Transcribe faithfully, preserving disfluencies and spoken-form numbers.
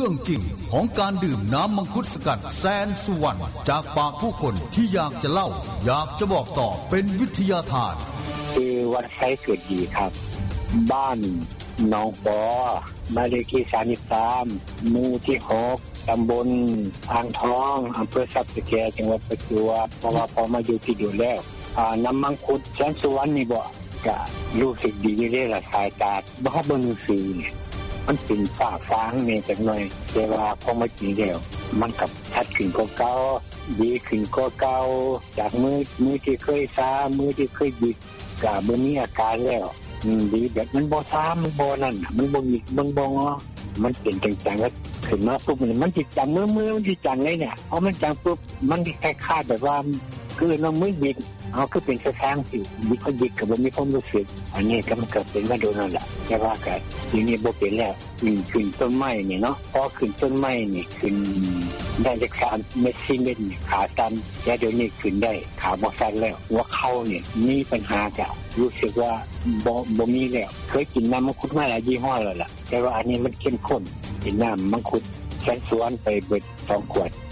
รื่องจริงของการดื่มน้ำมังคุดสกัดแสนสุวรรณจากปากผู้คนที่อยากจะเล่าอยากจะบอกต่อเป็นวิทยาทานคือวัดไซเกิดดีครับบ้านหนองปอบ้านเลขที่สามสิบสามหมู่ที่หกตำบลอ่างทองอำเภอทรัพย์สแกจังหวัดประจวบเพราะว่าพอมาอยู่ที่อยู่แล้วอ่าน้ำมังคุดแสนสุวรรณนี่บ่ก็รู้สึกดีอยู่เลยล่ะสายตาบ่เบิ่งซื่อเนี่ยมันเป็นฝ้าฟางนี่จักหน่อยแต่ว่าพอมากินแล้วมันก็ชัดขึ้นกว่าเก่าดีขึ้นกว่าเก่าจากมือมือที่เคยซามือที่เคยบิดก็บ่มีอาการแล้วอืมดีแบบมันบ่ซามันบ่นั่นมันบ่หงิกมันบ่งอมันเป็นจังๆแล้วขึ้นมาปุ๊บมันสิจังมือมือมันสิจังเลยเนี่ยพอมันจังปุ๊บมันคล้ายๆแบบว่าคือน้ำมือบิดเอาคือเป็นสร้างสิมีคนบิดก็บ่มีความรู้สึกอันนี้ก็มันเกิดเป็นมาโดนนั่นแหละแต่ว่าก็ทีนี้บ่เป็นแล้วขึ้นขึ้นต้นไม้นี่เนาะพอขึ้นต้นไม้นี่ขึ้นได้จากสามเมตรสี่เมตรนี่ขาสั่นแล้วเดี๋ยวนี้ขึ้นได้ขาบ่สั่นแล้วหัวเข่านี่มีปัญหาจ้ะรู้สึกว่าบ่บ่มีแล้วเคยกินน้ำมังคุดมาหลายยี่ห้อแล้วล่ะแต่ว่าอันนี้มันเข้มข้นกินน้ำมังคุดแสนสุวรรณไปเบิดสองขวด